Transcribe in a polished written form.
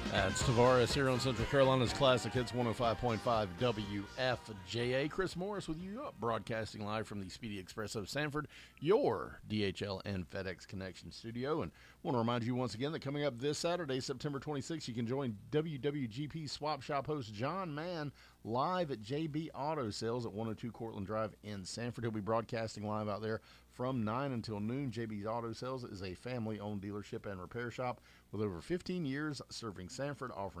That's Tavares here on Central Carolina's Classic Hits 105.5 WFJA. Chris Morris with you, broadcasting live from the Speedy Express of Sanford, your DHL and FedEx Connection studio. And I want to remind you once again that coming up this Saturday, September 26th, you can join WWGP Swap Shop host John Mann live at JB Auto Sales at 102 Cortland Drive in Sanford. He'll be broadcasting live out there from 9 until noon. JB's Auto Sales is a family-owned dealership and repair shop with over 15 years serving Sanford, offering